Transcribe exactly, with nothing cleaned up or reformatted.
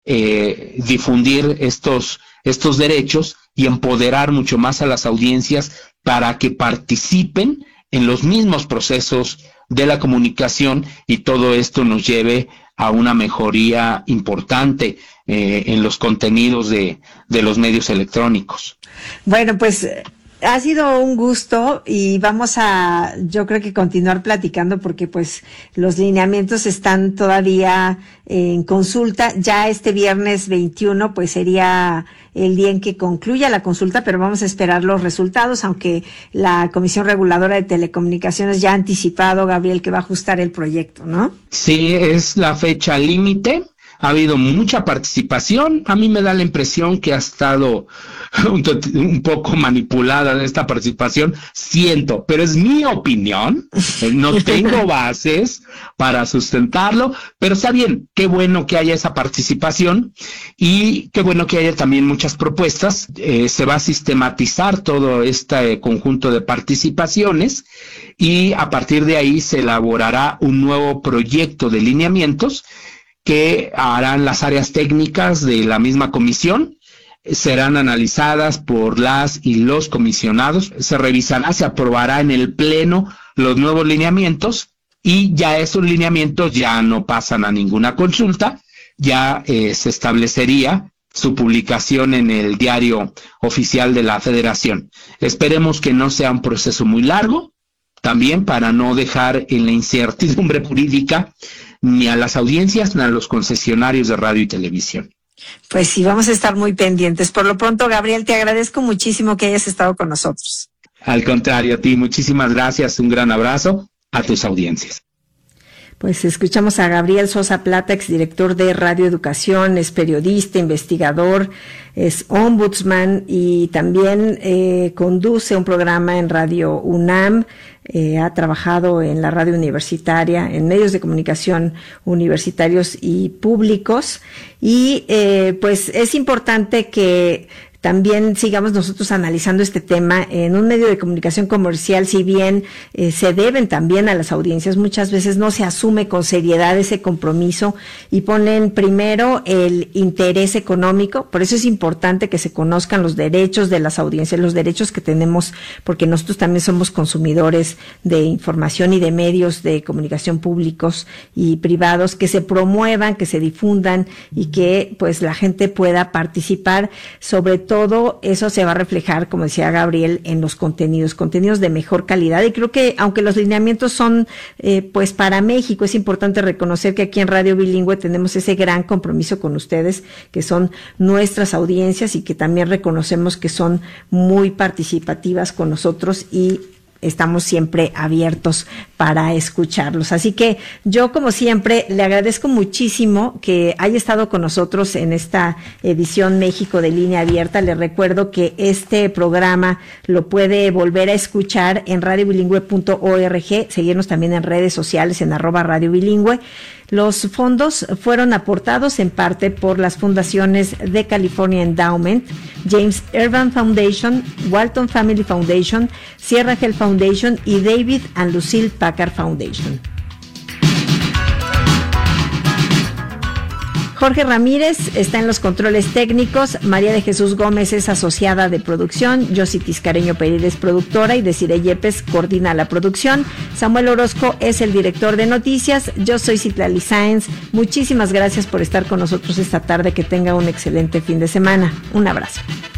eh, difundir estos, estos derechos y empoderar mucho más a las audiencias para que participen en los mismos procesos de la comunicación, y todo esto nos lleve a una mejoría importante eh, en los contenidos de, de los medios electrónicos. Bueno, pues ha sido un gusto y vamos a, yo creo que continuar platicando, porque pues los lineamientos están todavía en consulta. Ya este viernes veintiuno pues sería el día en que concluya la consulta, pero vamos a esperar los resultados, aunque la Comisión Reguladora de Telecomunicaciones ya ha anticipado, Gabriel, que va a ajustar el proyecto, ¿no? Sí, es la fecha límite. Ha habido mucha participación. A mí me da la impresión que ha estado un, un poco manipulada esta participación. Siento, pero es mi opinión. No tengo bases para sustentarlo, pero está bien. Qué bueno que haya esa participación y qué bueno que haya también muchas propuestas. Eh, se va a sistematizar todo este conjunto de participaciones y a partir de ahí se elaborará un nuevo proyecto de lineamientos que harán las áreas técnicas de la misma comisión, serán analizadas por las y los comisionados, se revisará, se aprobará en el pleno los nuevos lineamientos y ya esos lineamientos ya no pasan a ninguna consulta, ya eh, se establecería su publicación en el diario oficial de la Federación. Esperemos que no sea un proceso muy largo, también para no dejar en la incertidumbre jurídica ni a las audiencias ni a los concesionarios de radio y televisión. Pues sí, vamos a estar muy pendientes. Por lo pronto, Gabriel, te agradezco muchísimo que hayas estado con nosotros. Al contrario, a ti, muchísimas gracias, un gran abrazo a tus audiencias. Pues escuchamos a Gabriel Sosa Plata, exdirector de Radio Educación, es periodista, investigador, es ombudsman y también eh, conduce un programa en Radio UNAM. Eh, ha trabajado en la radio universitaria, en medios de comunicación universitarios y públicos, y eh, pues es importante que también sigamos nosotros analizando este tema en un medio de comunicación comercial. Si bien eh, se deben también a las audiencias, muchas veces no se asume con seriedad ese compromiso y ponen primero el interés económico. Por eso es importante que se conozcan los derechos de las audiencias, los derechos que tenemos, porque nosotros también somos consumidores de información y de medios de comunicación públicos y privados, que se promuevan, que se difundan y que pues la gente pueda participar. Sobre todo eso se va a reflejar, como decía Gabriel, en los contenidos, contenidos de mejor calidad. Y creo que aunque los lineamientos son eh, pues para México, es importante reconocer que aquí en Radio Bilingüe tenemos ese gran compromiso con ustedes, que son nuestras audiencias y que también reconocemos que son muy participativas con nosotros y estamos siempre abiertos para escucharlos. Así que yo, como siempre, le agradezco muchísimo que haya estado con nosotros en esta edición México de Línea Abierta. Le recuerdo que este programa lo puede volver a escuchar en radio bilingüe punto org, seguirnos también en redes sociales en arroba Radio Bilingüe. Los fondos fueron aportados en parte por las fundaciones de California Endowment, James Urban Foundation, Walton Family Foundation, Sierra Health Foundation y David and Lucille Packard Foundation. Jorge Ramírez está en los controles técnicos, María de Jesús Gómez es asociada de producción, Yossi Tiscareño Pereira es productora y Desiree Yepes coordina la producción, Samuel Orozco es el director de noticias, yo soy Citlali Sáenz, muchísimas gracias por estar con nosotros esta tarde, que tenga un excelente fin de semana, un abrazo.